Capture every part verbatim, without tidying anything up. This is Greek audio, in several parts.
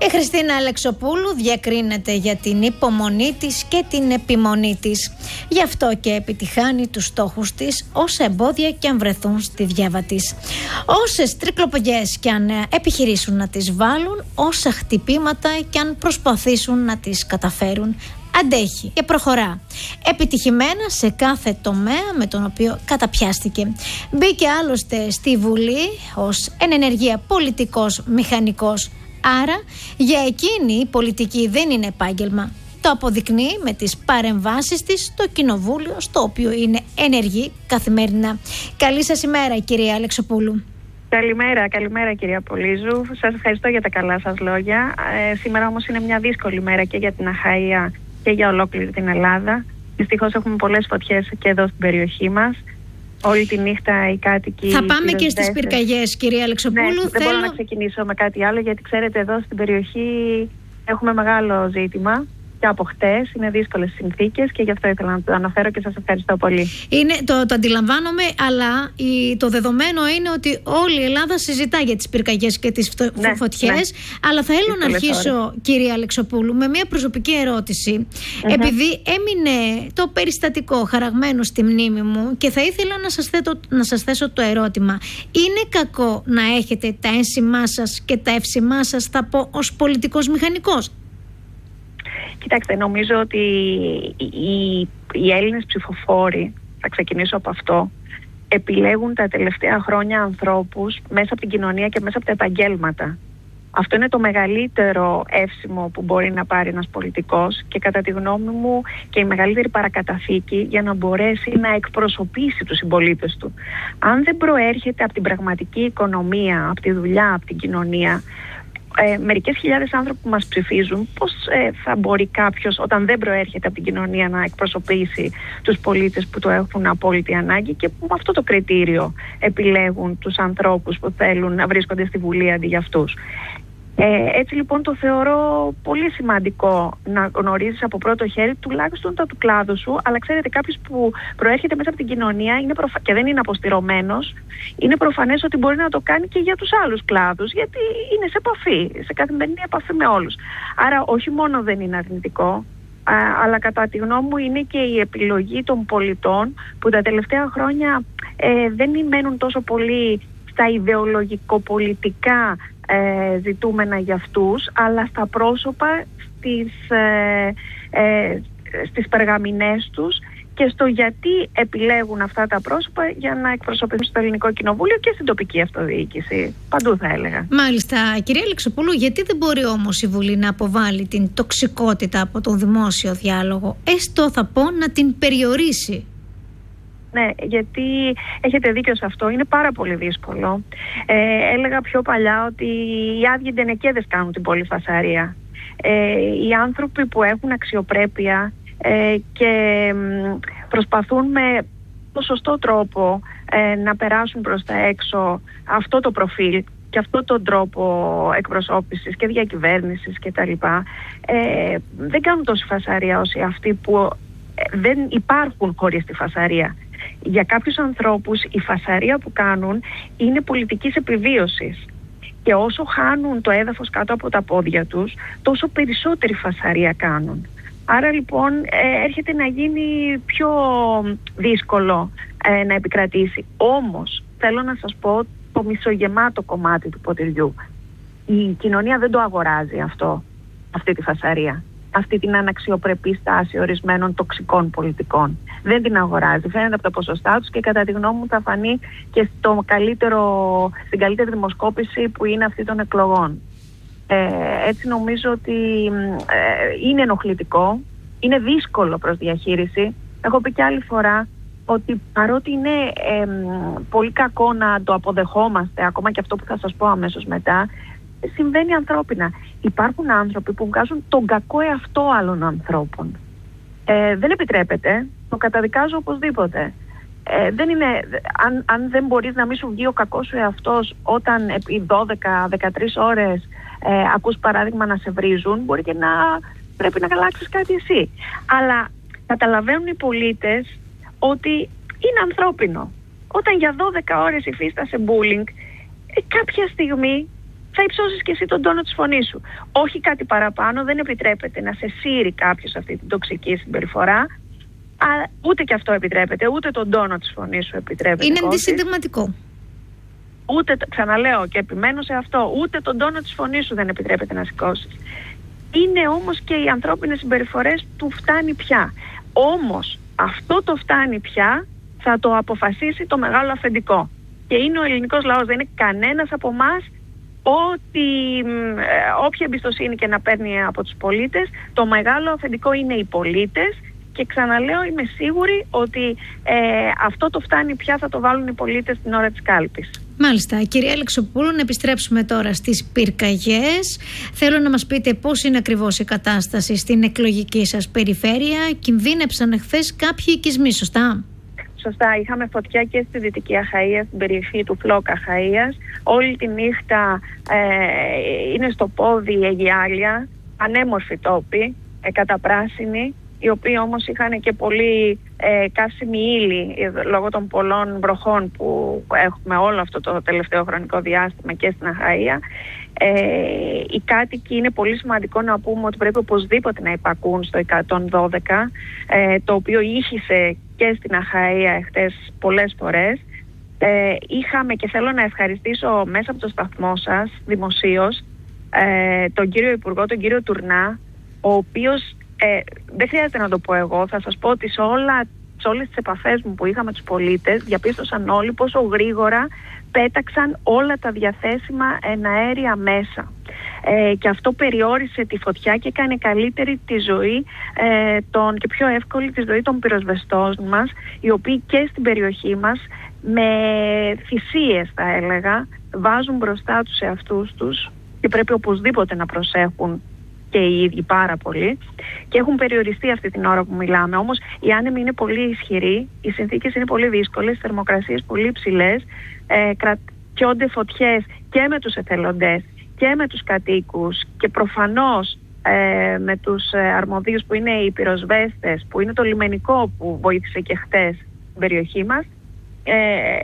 Η Χριστίνα Αλεξοπούλου διακρίνεται για την υπομονή της και την επιμονή της. Γι' αυτό και επιτυχάνει τους στόχους της, όσα εμπόδια και αν βρεθούν στη διάβα της. Όσες τρικλοπογιές και αν επιχειρήσουν να τις βάλουν, όσα χτυπήματα και αν προσπαθήσουν να τις καταφέρουν, αντέχει και προχωρά επιτυχημένα σε κάθε τομέα με τον οποίο καταπιάστηκε. Μπήκε άλλωστε στη Βουλή ως εν ενεργεία πολιτικός μηχανικός. Άρα για εκείνη η πολιτική δεν είναι επάγγελμα. Το αποδεικνύει με τις παρεμβάσεις της στο κοινοβούλιο, στο οποίο είναι ενεργή καθημερινά. Καλή σας ημέρα, κυρία Αλεξοπούλου. Καλημέρα, καλημέρα κυρία Πολύζου. Σας ευχαριστώ για τα καλά σας λόγια. Ε, σήμερα όμως είναι μια δύσκολη μέρα και για την Αχαΐα και για ολόκληρη την Ελλάδα. Δυστυχώς έχουμε πολλές φωτιές και εδώ στην περιοχή μας. Όλη τη νύχτα οι κάτοικοι. Θα πάμε και στις πυρκαγιές, κυρία Αλεξοπούλου. Ναι, δεν Θέλω... μπορώ να ξεκινήσω με κάτι άλλο, γιατί ξέρετε, εδώ στην περιοχή έχουμε μεγάλο ζήτημα. Και από χτες είναι δύσκολες συνθήκες και γι' αυτό ήθελα να το αναφέρω και σας ευχαριστώ πολύ. Είναι, το, το αντιλαμβάνομαι, αλλά η, το δεδομένο είναι ότι όλη η Ελλάδα συζητά για τις πυρκαγιές και τις φω, ναι, φωτιές. Ναι. Αλλά θα θέλω να αρχίσω, ώρες. κυρία Αλεξοπούλου, με μια προσωπική ερώτηση. Mm-hmm. Επειδή έμεινε το περιστατικό χαραγμένο στη μνήμη μου και θα ήθελα να σας, θέτω, να σας θέσω το ερώτημα. Είναι κακό να έχετε τα ένσημά σας και τα εύσημά σας, θα πω, ως πολιτικός μηχανικός? Κοιτάξτε, νομίζω ότι οι, οι Έλληνες ψηφοφόροι, θα ξεκινήσω από αυτό, επιλέγουν τα τελευταία χρόνια ανθρώπους μέσα από την κοινωνία και μέσα από τα επαγγέλματα. Αυτό είναι το μεγαλύτερο εύσημο που μπορεί να πάρει ένας πολιτικός και κατά τη γνώμη μου και η μεγαλύτερη παρακαταθήκη για να μπορέσει να εκπροσωπήσει τους συμπολίτες του. Αν δεν προέρχεται από την πραγματική οικονομία, από τη δουλειά, από την κοινωνία, Ε, μερικές χιλιάδες άνθρωποι που μας ψηφίζουν, πώς ε, θα μπορεί κάποιος όταν δεν προέρχεται από την κοινωνία να εκπροσωπήσει τους πολίτες που το έχουν απόλυτη ανάγκη και που με αυτό το κριτήριο επιλέγουν τους ανθρώπους που θέλουν να βρίσκονται στη Βουλή αντί για αυτούς. Ε, έτσι λοιπόν το θεωρώ πολύ σημαντικό να γνωρίζεις από πρώτο χέρι τουλάχιστον τα του κλάδου σου, αλλά ξέρετε, κάποιος που προέρχεται μέσα από την κοινωνία είναι προφα... και δεν είναι αποστηρωμένος, είναι προφανές ότι μπορεί να το κάνει και για τους άλλους κλάδους, γιατί είναι σε επαφή, σε καθημερινή επαφή με όλους. Άρα όχι μόνο δεν είναι αρνητικό, α, αλλά κατά τη γνώμη μου είναι και η επιλογή των πολιτών που τα τελευταία χρόνια ε, δεν μένουν τόσο πολύ στα ιδεολογικο-πολιτικά Ε, ζητούμενα για αυτούς, αλλά στα πρόσωπα, στις, ε, ε, στις περγαμηνές τους και στο γιατί επιλέγουν αυτά τα πρόσωπα για να εκπροσωπήσουν στο Ελληνικό Κοινοβούλιο και στην τοπική αυτοδιοίκηση. Παντού θα έλεγα. Μάλιστα. Κυρία Αλεξοπούλου, γιατί δεν μπορεί όμως η Βουλή να αποβάλει την τοξικότητα από τον δημόσιο διάλογο, έστω θα πω να την περιορίσει? Ναι, γιατί έχετε δίκιο σε αυτό, είναι πάρα πολύ δύσκολο. Ε, έλεγα πιο παλιά ότι οι άδειοι ντενεκέδες κάνουν την πολυφασαρία. Ε, οι άνθρωποι που έχουν αξιοπρέπεια ε, και προσπαθούν με το σωστό τρόπο ε, να περάσουν προς τα έξω αυτό το προφίλ και αυτόν τον τρόπο εκπροσώπησης και διακυβέρνησης κτλ. Ε, δεν κάνουν τόση φασαρία όσοι αυτοί που δεν υπάρχουν χωρίς τη φασαρία. Για κάποιους ανθρώπους η φασαρία που κάνουν είναι πολιτικής επιβίωσης και όσο χάνουν το έδαφος κάτω από τα πόδια τους, τόσο περισσότερη φασαρία κάνουν. Άρα λοιπόν ε, έρχεται να γίνει πιο δύσκολο ε, να επικρατήσει. Όμως θέλω να σας πω το μισογεμάτο κομμάτι του ποτηριού. Η κοινωνία δεν το αγοράζει αυτό, αυτή τη φασαρία, αυτή την αναξιοπρεπή στάση ορισμένων τοξικών πολιτικών. Δεν την αγοράζει. Φαίνεται από τα ποσοστά τους και κατά τη γνώμη μου θα φανεί και στο καλύτερο, στην καλύτερη δημοσκόπηση που είναι αυτή των εκλογών. Ε, έτσι νομίζω ότι ε, είναι ενοχλητικό, είναι δύσκολο προς διαχείριση. Έχω πει και άλλη φορά ότι παρότι είναι ε, πολύ κακό να το αποδεχόμαστε, ακόμα και αυτό που θα σας πω αμέσως μετά, συμβαίνει ανθρώπινα. Υπάρχουν άνθρωποι που βγάζουν τον κακό εαυτό άλλων ανθρώπων. Ε, δεν επιτρέπεται, το καταδικάζω οπωσδήποτε. Ε, δεν είναι, αν, αν δεν μπορείς να μην σου βγει ο κακός σου εαυτός όταν επί δώδεκα με δεκατρείς ώρες ε, ακούς παράδειγμα να σε βρίζουν, μπορεί και να πρέπει να αλλάξεις κάτι εσύ. Αλλά καταλαβαίνουν οι πολίτες ότι είναι ανθρώπινο. Όταν για δώδεκα ώρες υφίστασε bullying, ε, κάποια στιγμή θα υψώσεις και εσύ τον τόνο της φωνής σου. Όχι κάτι παραπάνω, δεν επιτρέπεται να σε σύρει κάποιος αυτή την τοξική συμπεριφορά. Α, ούτε και αυτό επιτρέπεται, ούτε τον τόνο της φωνής σου επιτρέπεται. Είναι αντισυνταγματικό. Ούτε, ξαναλέω και επιμένω σε αυτό, ούτε τον τόνο της φωνής σου δεν επιτρέπεται να σηκώσεις. Είναι όμως και οι ανθρώπινες συμπεριφορές του φτάνει πια. Όμως αυτό το φτάνει πια θα το αποφασίσει το μεγάλο αφεντικό. Και είναι ο ελληνικός λαός, δεν είναι κανένας από εμάς. Ότι όποια εμπιστοσύνη και να παίρνει από τους πολίτες, το μεγάλο αφεντικό είναι οι πολίτες. Και ξαναλέω, είμαι σίγουρη ότι ε, αυτό το φτάνει πια θα το βάλουν οι πολίτες την ώρα της κάλπης. Μάλιστα. Κυρία Αλεξοπούλου, να επιστρέψουμε τώρα στις πυρκαγιές. Θέλω να μας πείτε πώς είναι ακριβώς η κατάσταση στην εκλογική σας περιφέρεια. Κινδύνεψαν εχθές κάποιοι οικισμοί, σωστά? Σωστά, είχαμε φωτιά και στη Δυτική Αχαΐα, στην περιοχή του Φλόκα Αχαΐας. Όλη τη νύχτα ε, είναι στο πόδι η Αιγιάλια, ανέμορφοι τόποι, ε, καταπράσινοι, οι οποίοι όμως είχαν και πολύ ε, καύσιμη ύλη λόγω των πολλών βροχών που έχουμε όλο αυτό το τελευταίο χρονικό διάστημα και στην Αχαΐα. Ε, οι κάτοικοι, είναι πολύ σημαντικό να πούμε ότι πρέπει οπωσδήποτε να υπακούν στο εκατόν δώδεκα, ε, το οποίο ήχησε και στην Αχαΐα εχθές πολλές φορές. Ε, είχαμε, και θέλω να ευχαριστήσω μέσα από το σταθμό σας δημοσίως ε, τον κύριο Υπουργό, τον κύριο Τουρνά, ο οποίος ε, δεν χρειάζεται να το πω εγώ, θα σας πω ότι σε, όλα, σε όλες τις επαφές μου που είχα με τους πολίτες διαπίστωσαν όλοι πόσο γρήγορα πέταξαν όλα τα διαθέσιμα εναέρια μέσα. Ε, και αυτό περιόρισε τη φωτιά και έκανε καλύτερη τη ζωή ε, των, και πιο εύκολη τη ζωή των πυροσβεστών μας, οι οποίοι και στην περιοχή μας με θυσίες, θα έλεγα, βάζουν μπροστά τους εαυτούς τους και πρέπει οπωσδήποτε να προσέχουν και οι ίδιοι πάρα πολύ και έχουν περιοριστεί αυτή την ώρα που μιλάμε. Όμως οι άνεμοι είναι πολύ ισχυροί, οι συνθήκες είναι πολύ δύσκολες, οι θερμοκρασίες πολύ υψηλές, ε, κρατιόνται φωτιές και με τους εθελοντές και με τους κατοίκους και προφανώς ε, με τους ε, αρμοδίους που είναι οι πυροσβέστες, που είναι το λιμενικό που βοήθησε και χτες στην περιοχή μας, ε,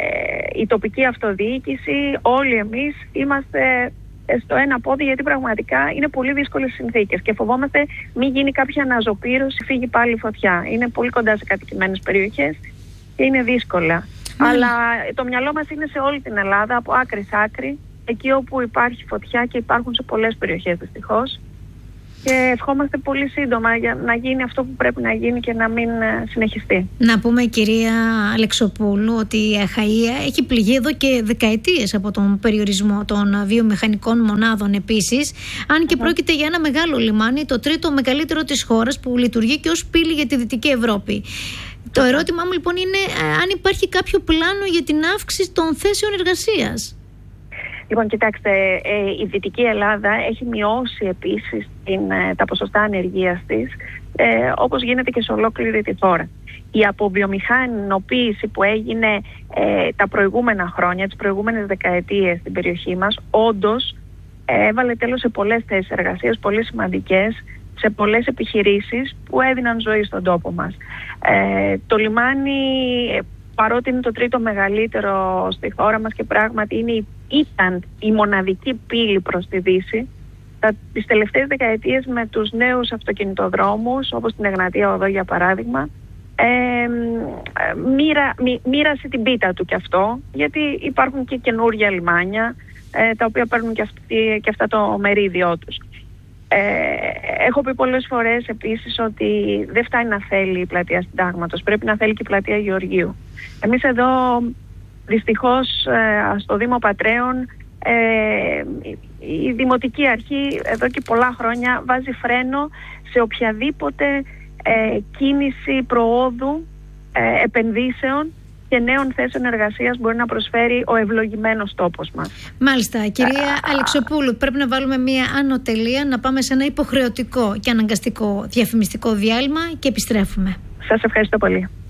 η τοπική αυτοδιοίκηση, όλοι εμείς είμαστε στο ένα πόδι, γιατί πραγματικά είναι πολύ δύσκολες συνθήκες και φοβόμαστε μην γίνει κάποια αναζωπήρωση, φύγει πάλι φωτιά. Είναι πολύ κοντά σε κατοικημένες περιοχές και είναι δύσκολα. Mm. Αλλά το μυαλό μας είναι σε όλη την Ελλάδα, από άκρη σ' άκρη, εκεί όπου υπάρχει φωτιά και υπάρχουν σε πολλές περιοχές δυστυχώς. Και ευχόμαστε πολύ σύντομα για να γίνει αυτό που πρέπει να γίνει και να μην συνεχιστεί. Να πούμε, κυρία Αλεξοπούλου, ότι η Αχαΐα έχει πληγεί εδώ και δεκαετίες από τον περιορισμό των βιομηχανικών μονάδων επίσης, αν και mm-hmm. πρόκειται για ένα μεγάλο λιμάνι, το τρίτο μεγαλύτερο της χώρας, που λειτουργεί και ως πύλη για τη Δυτική Ευρώπη. Το ερώτημά μου λοιπόν είναι αν υπάρχει κάποιο πλάνο για την αύξηση των θέσεων εργασίας. Λοιπόν, κοιτάξτε, ε, η Δυτική Ελλάδα έχει μειώσει επίσης την, ε, τα ποσοστά ανεργίας της, ε, όπως γίνεται και σε ολόκληρη τη χώρα. Η αποβιομηχανοποίηση που έγινε ε, τα προηγούμενα χρόνια, τις προηγούμενες δεκαετίες στην περιοχή μας, όντως ε, έβαλε τέλος σε πολλές θέσεις εργασίας, πολύ σημαντικές, σε πολλές επιχειρήσεις που έδιναν ζωή στον τόπο μας. Ε, το λιμάνι, παρότι είναι το τρίτο μεγαλύτερο στη χώρα μας και πράγματι είναι, ήταν η μοναδική πύλη προς τη Δύση, τα, τις τελευταίες δεκαετίες με τους νέους αυτοκινητοδρόμους, όπως την Εγνατία Οδό για παράδειγμα, ε, μοίρα, μοί, μοίρασε την πίτα του κι αυτό, γιατί υπάρχουν και καινούργια λιμάνια, ε, τα οποία παίρνουν και, αυτή, και αυτά το μερίδιό τους. Ε, έχω πει πολλές φορές επίσης ότι δεν φτάνει να θέλει η πλατεία Συντάγματος, πρέπει να θέλει και η πλατεία Γεωργίου. Εμείς εδώ δυστυχώς ε, στο Δήμο Πατρέων ε, η Δημοτική Αρχή εδώ και πολλά χρόνια βάζει φρένο σε οποιαδήποτε ε, κίνηση προόδου, ε, επενδύσεων και νέων θέσεων εργασίας μπορεί να προσφέρει ο ευλογημένος τόπος μας. Μάλιστα. Κυρία Αλεξοπούλου, πρέπει να βάλουμε μία ανωτελεία, να πάμε σε ένα υποχρεωτικό και αναγκαστικό διαφημιστικό διάλειμμα και επιστρέφουμε. Σας ευχαριστώ πολύ.